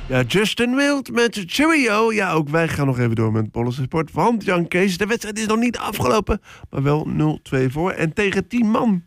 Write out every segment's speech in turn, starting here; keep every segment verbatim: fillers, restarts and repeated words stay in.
Ja, Justin Wild met Cheerio. Ja, ook wij gaan nog even door met Bollens Sport. Want Jan Kees, de wedstrijd is nog niet afgelopen, maar wel nul twee voor. En tegen tien man.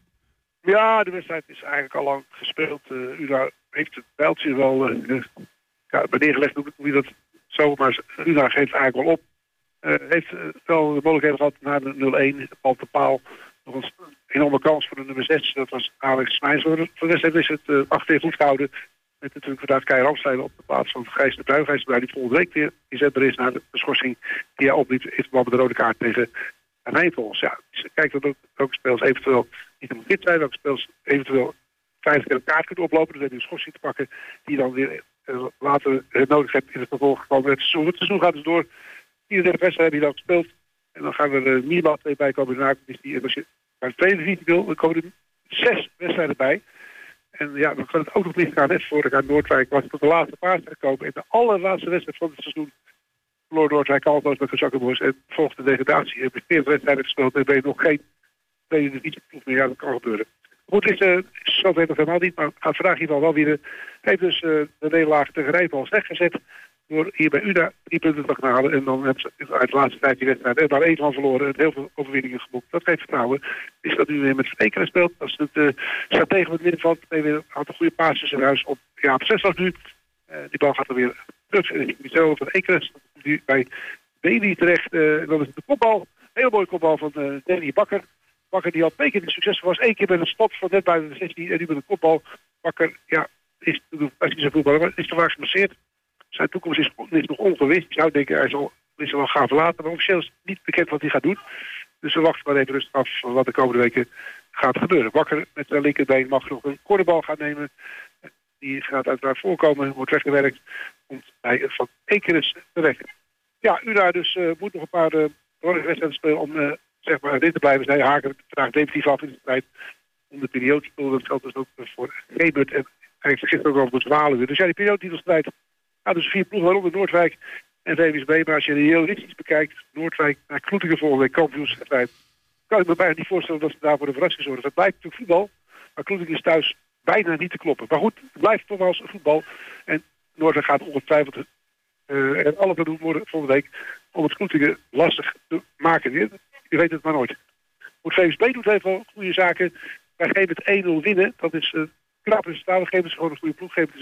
Ja, de wedstrijd is eigenlijk al lang gespeeld. Uh, Una heeft het pijltje wel uh, ja, bij neergelegd, hoe je dat zo, maar Una geeft eigenlijk wel op. Uh, heeft uh, wel de mogelijkheden gehad na de nul een, op de paal. Nog een enorme kans voor de nummer zes, dat was Alex Smijns. Voor de wedstrijd is het uh, achterin goed gehouden. Met natuurlijk vandaag Kei Ramstein op de plaats van Gijs de Bruin. Gijs de Bruin die volgende week weer inzetbaar is naar de schorsing die hij opliep in verband met de rode kaart tegen Nijmegen. Ja, dus kijk dat ook, welke spelers eventueel niet helemaal fit zijn, welke spelers eventueel vijf keer een kaart kunnen oplopen. Dus heb je een schorsing te pakken die dan weer uh, later het nodig hebt in het vervolg van het seizoen. Het seizoen gaat dus door. vierendertig wedstrijden heb je dan gespeeld. En dan gaan er uh, minimaal twee bij komen. Daarna is die, als je naar de tweede divisie wil, dan komen er zes wedstrijden bij. En ja, dan kan het ook nog niet gaan. Net vorig jaar Noordwijk was tot de laatste paas gekomen. En de allerlaatste wedstrijd van het seizoen verloor Noordwijk altoos met Gezakkenbos. En volgens de degradatie heb je veertig wedstrijden gespeeld en ben je nog geen tweede divisieploeg meer. Ja, dat kan gebeuren. Goed, is uh, zover nog helemaal niet. Maar gaat vandaag in ieder geval wel weer. Heeft dus uh, de nederlaag tegen Rijnval weggezet. Door hier bij Una drie punten te gaan halen. En dan hebben ze uit de laatste vijftien wedstrijden er maar één van verloren. En heel veel overwinningen geboekt. Dat geeft vertrouwen. Is dat nu weer met Verekeren speelt. Als het uh, staat tegen het middenveld. Weer houdt een goede paasjes in huis op. Ja, op zes was nu. Uh, die bal gaat er weer terug. En ik zo van Ekeren. Nu bij Bailey terecht. Uh, en dan is het de kopbal. Heel mooie kopbal van uh, Danny Bakker. Bakker die al twee keer succesvol was. Eén keer met een stop van net buiten de zestien. En nu met een kopbal. Bakker, ja, is, als hij zijn voetballer maar is te vaak gemasseerd. Zijn toekomst is, is nog ongewist. Je zou denken, hij zal, hij zal wel gaan verlaten. Maar officieel is het niet bekend wat hij gaat doen. Dus we wachten maar even rustig af van wat de komende weken gaat gebeuren. Bakker met zijn linkerbeen mag nog een cornerbal gaan nemen. Die gaat uiteraard voorkomen, wordt weggewerkt. Komt bij Van Ekeres terecht. Ja, Una dus uh, moet nog een paar uh, wedstrijden spelen om uh, zeg maar dit te blijven. Zij haken vandaag definitief af in de strijd om de periodetitel. Dat geldt dus ook voor Gebert en hij vergeet ook over de Zwaluwen. Dus ja, die periodetitelstrijd. Nou, dus vier ploegen, waaronder Noordwijk en V W S B. Maar als je de realistisch bekijkt, Noordwijk naar Kloetingen volgende week kampioensstrijd, kan ik me bijna niet voorstellen dat ze daar voor de verrassing zorgen. Het blijft natuurlijk voetbal, maar Kloetingen is thuis bijna niet te kloppen. Maar goed, het blijft toch wel eens voetbal. En Noordwijk gaat ongetwijfeld uh, en alles doen worden volgende week om het Kloetingen lastig te maken. Je, je weet het maar nooit. Goed, V W S B doet even wel goede zaken. Wij geven het één nul winnen. Dat is uh, knap resultaat. We geven ze gewoon een goede ploeg. Geven